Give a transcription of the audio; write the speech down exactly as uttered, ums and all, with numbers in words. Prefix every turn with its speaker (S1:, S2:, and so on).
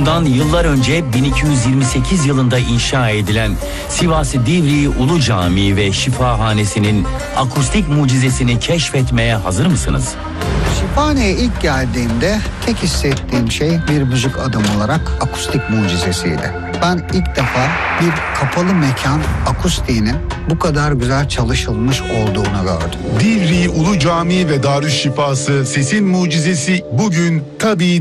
S1: Bundan yıllar önce bin iki yüz yirmi sekiz yılında inşa edilen Sivas Divriği Ulu Camii ve Şifahanesi'nin akustik mucizesini keşfetmeye hazır mısınız?
S2: Şifahane'ye ilk geldiğimde tek hissettiğim şey bir müzik adamı olarak akustik mucizesiydi. Ben ilk defa bir kapalı mekan akustiğinin bu kadar güzel çalışılmış olduğunu gördüm.
S3: Divriği Ulu Camii ve Darüşşifası sesin mucizesi bugün tabii